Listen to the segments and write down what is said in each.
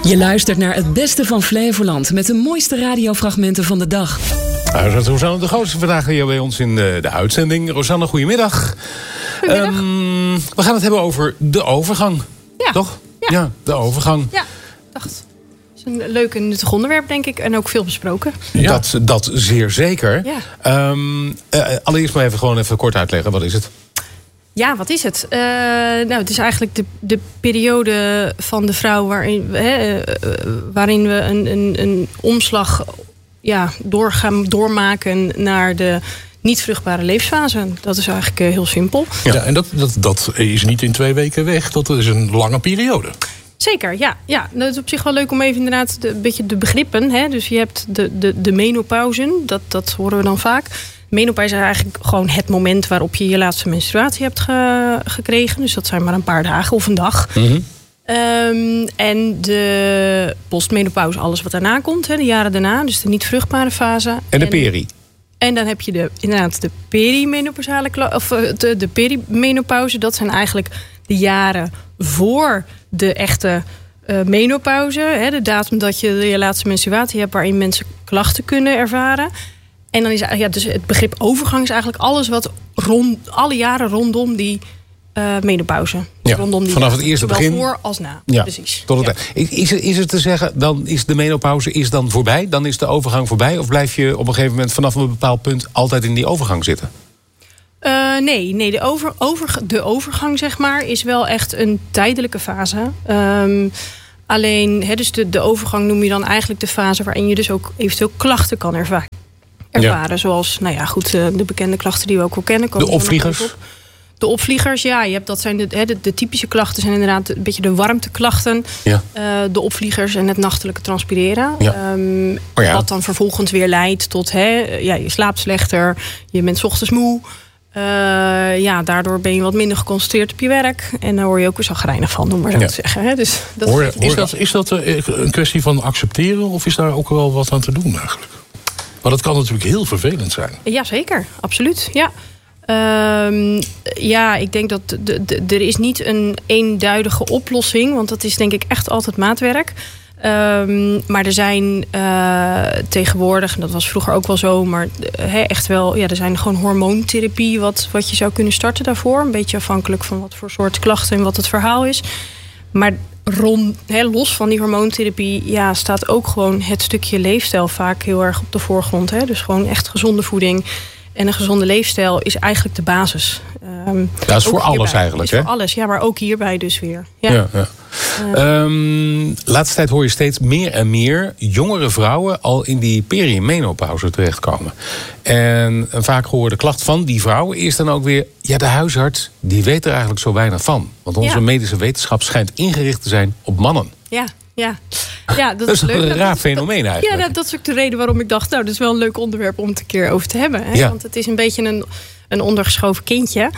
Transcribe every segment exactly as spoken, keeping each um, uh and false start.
Je luistert naar het beste van Flevoland met de mooiste radiofragmenten van de dag. Nou, Rosanne de Grootste vandaag hier bij ons in de, de uitzending. Rosanne, goedemiddag. Goedemiddag. Um, we gaan het hebben over de overgang. Ja. Toch? Ja. ja, de overgang. Ja, dacht. Het is een leuk en nuttig onderwerp, denk ik. En ook veel besproken. Ja. Dat, dat zeer zeker. Ja. Um, uh, allereerst maar even gewoon even kort uitleggen. Wat is het? Ja, wat is het? Uh, nou, het is eigenlijk de, de periode van de vrouw waarin, hè, uh, waarin we een, een, een omslag ja, doorgaan, doormaken naar de niet vruchtbare levensfase. Dat is eigenlijk uh, heel simpel. Ja, en dat, dat, dat is niet in twee weken weg. Dat is een lange periode. Zeker, ja. ja. Dat is op zich wel leuk om even inderdaad de, een beetje de begrippen. Hè? Dus je hebt de, de, de menopauze, dat, dat horen we dan vaak. Menopauze is eigenlijk gewoon het moment waarop je je laatste menstruatie hebt ge, gekregen. Dus dat zijn maar een paar dagen of een dag. Mm-hmm. Um, en de postmenopauze, alles wat daarna komt, hè, de jaren daarna. Dus de niet vruchtbare fase. En de en, peri. En dan heb je de, inderdaad de perimenopausale kla- of de, de perimenopauze. Dat zijn eigenlijk de jaren voor de echte uh, menopauze. Hè, de datum dat je je laatste menstruatie hebt waarin mensen klachten kunnen ervaren. En dan is ja, dus het begrip overgang is eigenlijk alles wat rond, alle jaren rondom die uh, menopauze. Ja, rondom die vanaf jaren, het eerste zowel begin. voor als na. Ja, precies. Tot het ja. is, is, het, is het te zeggen, dan is de menopauze is dan voorbij? Dan is de overgang voorbij? Of blijf je op een gegeven moment vanaf een bepaald punt altijd in die overgang zitten? Uh, nee, nee de, over, over, de overgang zeg maar is wel echt een tijdelijke fase. Um, alleen, he, dus de, de overgang noem je dan eigenlijk de fase waarin je dus ook eventueel klachten kan ervaren. ervaren. Ja. Zoals, nou ja, goed, de bekende klachten die we ook wel kennen. De opvliegers? Op. De opvliegers, ja. Je hebt, dat zijn de, de, de typische klachten zijn inderdaad een beetje de warmteklachten. Ja. Uh, de opvliegers en het nachtelijke transpireren. Ja. Um, oh ja. Wat dan vervolgens weer leidt tot, hè, ja, je slaapt slechter. Je bent 's ochtends moe. Uh, ja, daardoor ben je wat minder geconcentreerd op je werk. En daar word je ook weer zagrijnig van, om maar zo ja. te zeggen. Hè? Dus dat hoor, is, hoor is dat, is dat een kwestie van accepteren? Of is daar ook wel wat aan te doen eigenlijk? Maar dat kan natuurlijk heel vervelend zijn. Jazeker, absoluut. Ja. Um, ja, ik denk dat de, de, er is niet een eenduidige oplossing. Want dat is denk ik echt altijd maatwerk. Um, maar er zijn uh, tegenwoordig, en dat was vroeger ook wel zo, maar he, echt wel, ja, er zijn gewoon hormoontherapie wat, wat je zou kunnen starten daarvoor. Een beetje afhankelijk van wat voor soort klachten en wat het verhaal is. Maar rond, he, los van die hormoontherapie, ja, staat ook gewoon het stukje leefstijl vaak heel erg op de voorgrond. Hè? Dus gewoon echt gezonde voeding. En een gezonde leefstijl is eigenlijk de basis. Um, dat is voor alles eigenlijk, hè? Is voor alles, ja, maar ook hierbij dus weer. Ja. Ja, ja. Uh, um, laatste tijd hoor je steeds meer en meer jongere vrouwen al in die perimenopauze terechtkomen. En een vaak gehoorde klacht van die vrouwen is dan ook weer, ja, de huisarts die weet er eigenlijk zo weinig van. Want onze ja. medische wetenschap schijnt ingericht te zijn op mannen. Ja. Ja, ja dat, dat is is leuk. een dat raar is, fenomeen eigenlijk. Ja, dat, dat is ook de reden waarom ik dacht, nou, dat is wel een leuk onderwerp om het een keer over te hebben. Hè? Ja. Want het is een beetje een, een ondergeschoven kindje.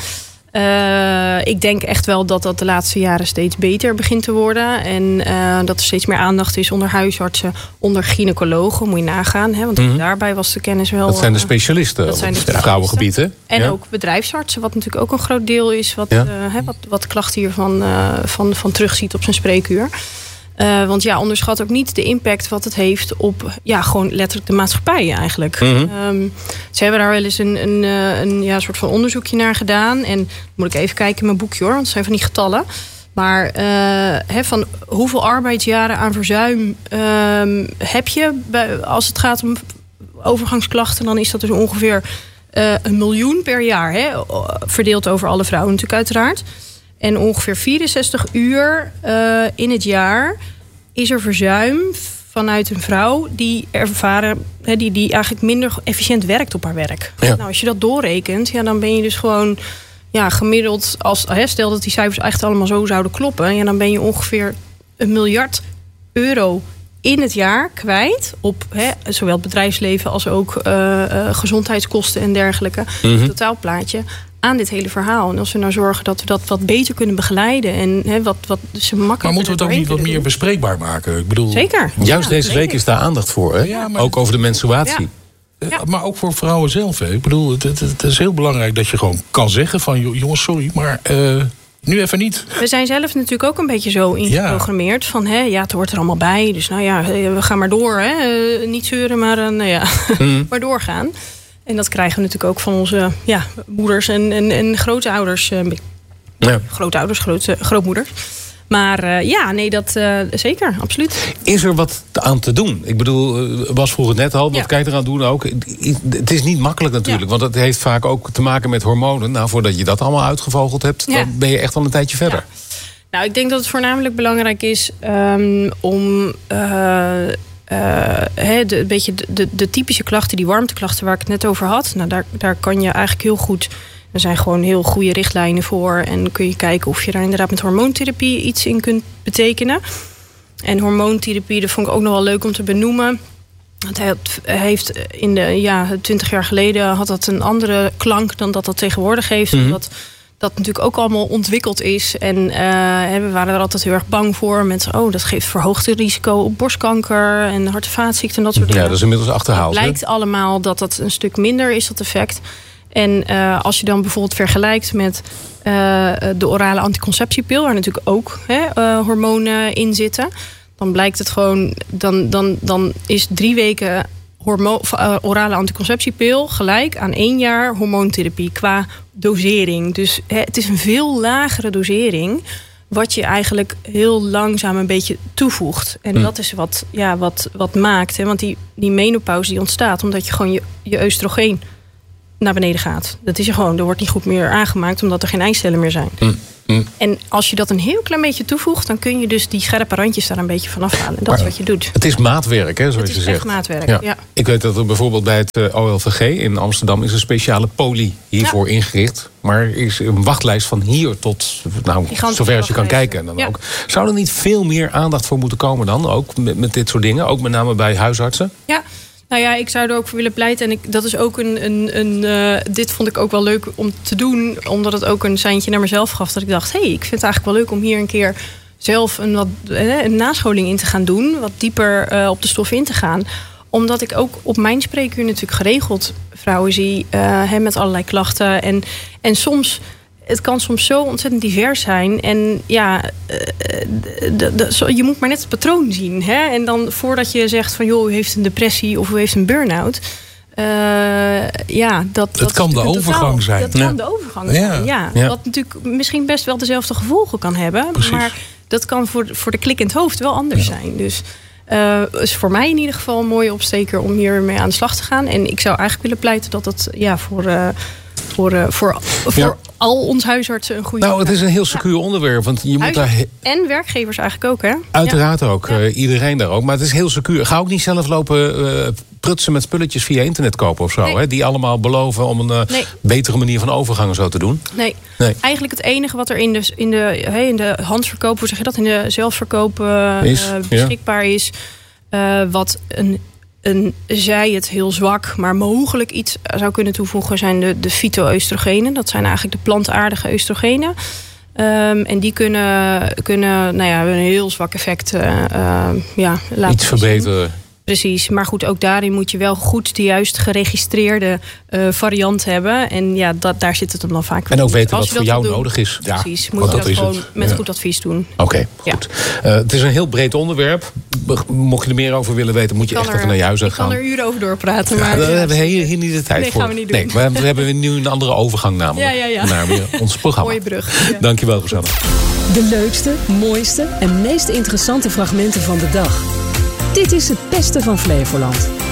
Uh, ik denk echt wel dat dat de laatste jaren steeds beter begint te worden. En uh, dat er steeds meer aandacht is onder huisartsen, onder gynaecologen. Moet je nagaan, hè? Want mm-hmm. daarbij was de kennis wel... Dat zijn de specialisten op het vrouwengebied, hè? En ja. ook bedrijfsartsen, wat natuurlijk ook een groot deel is... wat, ja. uh, hè, wat, wat klachten hiervan uh, van, van terugziet op zijn spreekuur. Uh, want ja, onderschat ook niet de impact wat het heeft op ja, gewoon letterlijk de maatschappij eigenlijk. Mm-hmm. Um, ze hebben daar wel eens een, een, een ja, soort van onderzoekje naar gedaan. En moet ik even kijken in mijn boekje hoor, want het zijn van die getallen. Maar uh, he, van hoeveel arbeidsjaren aan verzuim um, heb je bij, als het gaat om overgangsklachten? Dan is dat dus ongeveer uh, een miljoen per jaar. Hè, verdeeld over alle vrouwen natuurlijk uiteraard. En ongeveer vierenzestig uur uh, in het jaar is er verzuim vanuit een vrouw die ervaren, he, die, die eigenlijk minder efficiënt werkt op haar werk. Ja. Nou, als je dat doorrekent, ja, dan ben je dus gewoon ja, gemiddeld, als, he, stel dat die cijfers echt allemaal zo zouden kloppen, ja, dan ben je ongeveer een miljard euro in het jaar kwijt op he, zowel het bedrijfsleven als ook uh, uh, gezondheidskosten en dergelijke. Mm-hmm. Het totaalplaatje aan dit hele verhaal. En als we nou zorgen dat we dat wat beter kunnen begeleiden en he, wat, wat ze makkelijker. Maar moeten we het ook niet wat meer bespreekbaar maken? Ik bedoel, zeker. Juist ja, deze week is daar aandacht voor, hè? Ja, maar ook over de menstruatie. Ja. Ja. Maar ook voor vrouwen zelf. Hè? Ik bedoel, het, het, het is heel belangrijk dat je gewoon kan zeggen van jongens, sorry, maar uh, Nu even niet. We zijn zelf natuurlijk ook een beetje zo ingeprogrammeerd. Ja. Van, hè, ja, het hoort er allemaal bij. Dus nou ja, we gaan maar door. Hè. Uh, niet zeuren, maar, uh, nou ja, mm. maar doorgaan. En dat krijgen we natuurlijk ook van onze ja, moeders en, en, en grootouders. Uh, ja. Grootouders, groot, grootmoeders. Maar uh, ja, nee, dat uh, zeker, absoluut. Is er wat aan te doen? Ik bedoel, was vroeger net al, wat ja. kan je eraan doen ook? Het is niet makkelijk natuurlijk, ja. want het heeft vaak ook te maken met hormonen. Nou, voordat je dat allemaal uitgevogeld hebt, ja. dan ben je echt al een tijdje verder. Ja. Nou, ik denk dat het voornamelijk belangrijk is um, om uh, uh, he, de, een beetje de, de, de typische klachten, die warmteklachten waar ik het net over had. Nou, daar, daar kan je eigenlijk heel goed. Er zijn gewoon heel goede richtlijnen voor. En kun je kijken of je daar inderdaad met hormoontherapie iets in kunt betekenen. En hormoontherapie, dat vond ik ook nog wel leuk om te benoemen. Het heeft in de ja, twintig jaar geleden had dat een andere klank dan dat dat tegenwoordig heeft. Mm-hmm. Omdat dat natuurlijk ook allemaal ontwikkeld is. En uh, we waren er altijd heel erg bang voor. Mensen, oh, dat geeft verhoogd risico op borstkanker en hart- en vaatziekten en dat soort dingen. Ja, dat is inmiddels achterhaald. Het blijkt allemaal dat dat een stuk minder is, dat effect. En uh, als je dan bijvoorbeeld vergelijkt met uh, de orale anticonceptiepil, waar natuurlijk ook hè, uh, hormonen in zitten, dan blijkt het gewoon, dan, dan, dan is drie weken hormo- uh, orale anticonceptiepil gelijk aan één jaar hormoontherapie qua dosering. Dus hè, het is een veel lagere dosering, wat je eigenlijk heel langzaam een beetje toevoegt. En hm. dat is wat, ja, wat, wat maakt. Hè, want die, die menopauze die ontstaat omdat je gewoon je, je oestrogeen naar beneden gaat. Dat is er gewoon. Er wordt niet goed meer aangemaakt omdat er geen eicellen meer zijn. Mm, mm. En als je dat een heel klein beetje toevoegt, dan kun je dus die scherpe randjes daar een beetje van afhalen. En dat maar is wat je doet. Het is maatwerk, hè, zoals je zegt. Het is echt maatwerk, ja. ja. Ik weet dat er bijvoorbeeld bij het O L V G in Amsterdam is een speciale poli hiervoor ja. ingericht. Maar er is een wachtlijst van hier tot, nou, zover als je kan kijken. En dan ja. ook. Zou er niet veel meer aandacht voor moeten komen dan? Ook met, met dit soort dingen? Ook met name bij huisartsen? Ja. Nou ja, ik zou er ook voor willen pleiten. En ik, dat is ook een. een, een uh, dit vond ik ook wel leuk om te doen. Omdat het ook een seintje naar mezelf gaf. Dat ik dacht, hé, hey, ik vind het eigenlijk wel leuk om hier een keer zelf een, wat, eh, een nascholing in te gaan doen. Wat dieper uh, op de stof in te gaan. Omdat ik ook op mijn spreekuur natuurlijk geregeld vrouwen zie. Uh, hè, met allerlei klachten. En, en soms. Het kan soms zo ontzettend divers zijn. En ja, de, de, de, je moet maar net het patroon zien. Hè? En dan voordat je zegt van joh, u heeft een depressie of u heeft een burn-out. Uh, ja, dat, het dat kan de overgang totaal, zijn. Dat ja. kan de overgang ja. zijn, ja. ja. Wat natuurlijk misschien best wel dezelfde gevolgen kan hebben. Precies. Maar dat kan voor, voor de klik in het hoofd wel anders ja. zijn. Dus uh, is voor mij in ieder geval een mooie opsteker om hiermee aan de slag te gaan. En ik zou eigenlijk willen pleiten dat dat ja, voor... Uh, Voor, uh, voor, voor ja. al ons huisartsen een goede... Nou, het is een heel secuur ja. onderwerp. Want je moet daar he- en werkgevers eigenlijk ook, hè? Uiteraard ja. ook. Ja. Uh, iedereen daar ook. Maar het is heel secuur. Ga ook niet zelf lopen uh, prutsen met spulletjes via internet kopen of zo. Nee. Hè? Die allemaal beloven om een uh, nee. betere manier van overgang zo te doen. Nee. nee. Eigenlijk het enige wat er in de, in de, hey, in de handverkoop, hoe zeg je dat? In de zelfverkoop uh, is, uh, beschikbaar ja. is. Uh, wat een... Een, zij het heel zwak, maar mogelijk iets zou kunnen toevoegen, zijn de, de fyto-oestrogenen. Dat zijn eigenlijk de plantaardige oestrogenen. Um, en die kunnen, kunnen nou ja, een heel zwak effect uh, uh, ja, laten iets verbeteren. Zien. Precies, maar goed, ook daarin moet je wel goed de juist geregistreerde uh, variant hebben. En ja, dat, daar zit het hem dan vaak. En ook weten wat voor jou doen, nodig is. Precies, ja, moet je dat, dat gewoon het. met ja. goed advies doen. Oké, okay, goed. Ja. Uh, het is een heel breed onderwerp. Mocht je er meer over willen weten, moet je echt er, even naar je huis gaan. Ik kan er uren over doorpraten. Ja, maar daar hebben we hier, hier niet de tijd nee, voor. Gaan we niet doen. Nee, we hebben nu een andere overgang namelijk. Ja, ja, ja. Naar weer ons programma. Mooie brug. Ja. Dankjewel, Rosanne. De leukste, mooiste en meest interessante fragmenten van de dag. Dit is het beste van Flevoland.